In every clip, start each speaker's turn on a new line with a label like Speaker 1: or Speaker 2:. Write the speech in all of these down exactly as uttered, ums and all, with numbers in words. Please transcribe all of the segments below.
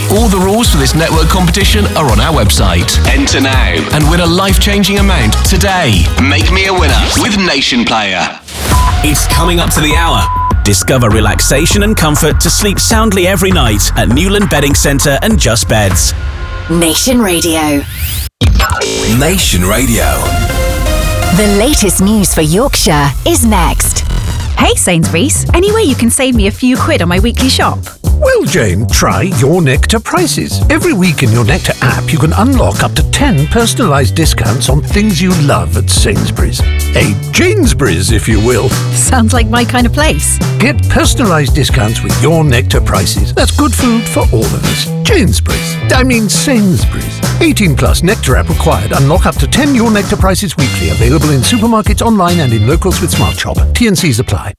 Speaker 1: All the rules for this network competition are on our website. Enter now and win a life-changing amount today. Make me a winner with Nation Player.
Speaker 2: It's coming up to the hour. Discover relaxation and comfort to sleep soundly every night at Newland Bedding Centre and Just Beds.
Speaker 3: Nation Radio.
Speaker 2: Nation Radio.
Speaker 3: The latest news for Yorkshire is next.
Speaker 4: Hey Sainsbury's, any way you can save me a few quid on my weekly shop?
Speaker 5: Well, Jane, try Your Nectar prices. Every week in Your Nectar app, you can unlock up to ten personalised discounts on things you love at Sainsbury's. A Janesbury's, if you will.
Speaker 4: Sounds like my kind of place.
Speaker 5: Get personalised discounts with Your Nectar prices. That's good food for all of us. Janesbury's. I mean Sainsbury's. eighteen plus Nectar app required. Unlock up to ten Your Nectar prices weekly. Available in supermarkets, online and in locals with Smart Shop. T and C's apply.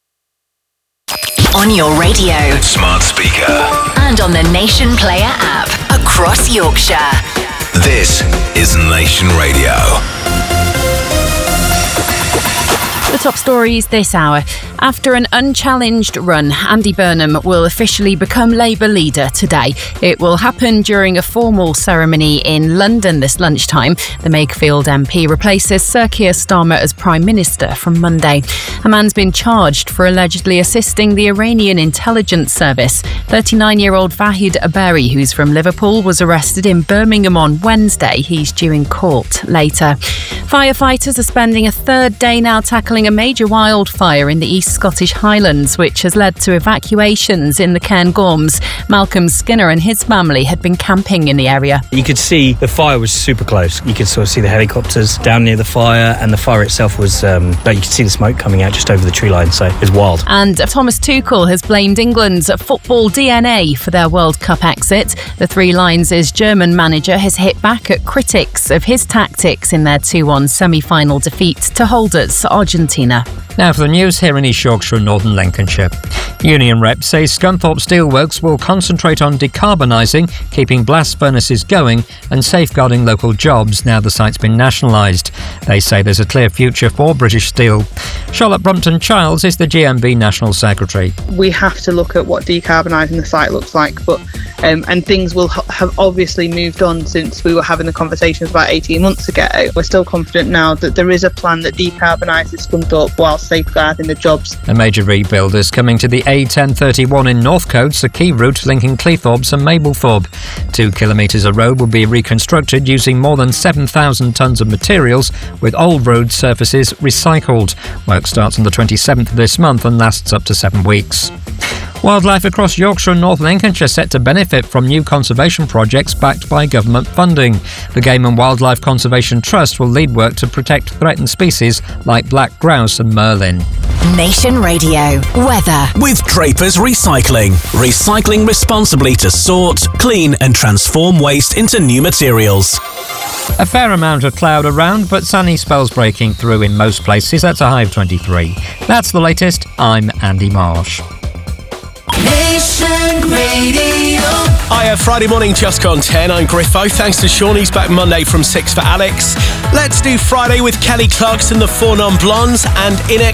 Speaker 3: On your radio,
Speaker 2: Smart speaker,
Speaker 3: and on the Nation Player app across Yorkshire.
Speaker 2: This is Nation Radio.
Speaker 6: The top stories this hour. After an unchallenged run, Andy Burnham will officially become Labour leader today. It will happen during a formal ceremony in London this lunchtime. The Makefield M P replaces Sir Keir Starmer as Prime Minister from Monday. A man's been charged for allegedly assisting the Iranian intelligence service. thirty-nine-year-old Vahid Aberi, who's from Liverpool, was arrested in Birmingham on Wednesday. He's due in court later. Firefighters are spending a third day now tackling a major wildfire in the East Scottish Highlands, which has led to evacuations in the Cairngorms. Malcolm Skinner and his family had been camping in the area.
Speaker 7: You could see the fire was super close. You could sort of see the helicopters down near the fire, and the fire itself was, um, but you could see the smoke coming out just over the tree line, so it was wild.
Speaker 6: And Thomas Tuchel has blamed England's football D N A for their World Cup exit. The Three Lions' German manager has hit back at critics of his tactics in their two one semi-final defeat to holders Argentina.
Speaker 8: Now for the news here in East Yorkshire and Northern Lincolnshire. Union reps say Scunthorpe Steelworks will concentrate on decarbonising, keeping blast furnaces going and safeguarding local jobs now the site's been nationalised. They say there's a clear future for British Steel. Charlotte Brumpton-Childs is the G M B National Secretary.
Speaker 9: We have to look at what decarbonising the site looks like, but um, and things will ha- have obviously moved on since we were having the conversations about eighteen months ago. We're still confident now that there is a plan that decarbonises Scunthorpe while safeguarding the jobs.
Speaker 8: A major rebuild is coming to the A ten thirty-one in Northcote, a key route linking Cleethorpes and Mablethorpe. Two kilometres of road will be reconstructed using more than seven thousand tonnes of materials, with old road surfaces recycled. Work starts on the twenty-seventh of this month and lasts up to seven weeks. Wildlife across Yorkshire and North Lincolnshire set to benefit from new conservation projects backed by government funding. The Game and Wildlife Conservation Trust will lead work to protect threatened species like black grouse and merlin.
Speaker 3: Nation Radio weather
Speaker 2: with Drapers Recycling. Recycling responsibly to sort, clean and transform waste into new materials.
Speaker 8: A fair amount of cloud around, but sunny spells breaking through in most places. That's a high of twenty-three. That's the latest. I'm Andy Marsh.
Speaker 10: Nation Radio.
Speaker 11: Hiya, Friday morning, just gone ten. I'm Griffo. Thanks to Sean, he's back Monday from six for Alex. Let's do Friday with Kelly Clarkson, the Four Non Blondes, and In It